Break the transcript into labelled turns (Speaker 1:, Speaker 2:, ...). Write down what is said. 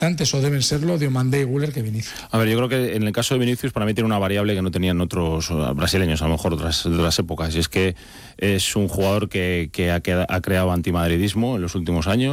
Speaker 1: antes o deben serlo Diomandé y Güler que Vinicius.
Speaker 2: A ver, yo creo que en el caso de Vinicius para mí tiene una variable que no tenían otros brasileños, a lo mejor de otras épocas, y es que es un jugador que ha creado antimadridismo en los últimos años.